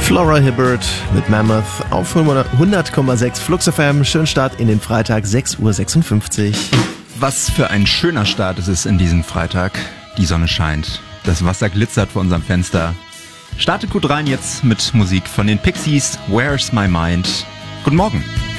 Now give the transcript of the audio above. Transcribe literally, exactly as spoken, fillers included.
Flora Hibbert mit Mammoth auf hundert Komma sechs Flux F M. Schönen Start in den Freitag, sechs Uhr sechsundfünfzig. Was für ein schöner Start ist es in diesem Freitag. Die Sonne scheint, das Wasser glitzert vor unserem Fenster. Startet gut rein jetzt mit Musik von den Pixies, Where's My Mind? Guten Morgen.